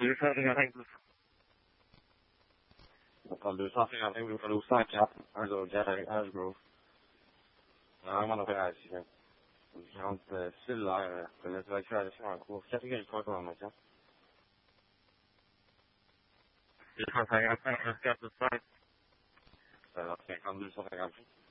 Attends, 251, vous fallait au 104, 104 avec Ashgrove. Vraiment d'opération. Je rentre sur l'air, de l'évacuation en cours. Catégorie 3 pour la matière. 255, 104, 5. Alors, 52, 158.